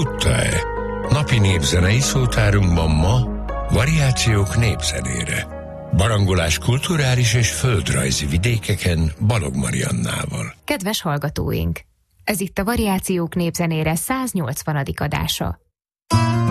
tudta-e? Napi népzenei szótárunkban ma variációk népzenére. Barangolás kulturális és földrajzi vidékeken Balog Mariannával. Kedves hallgatóink! Ez itt a Variációk népzenére 180. adása.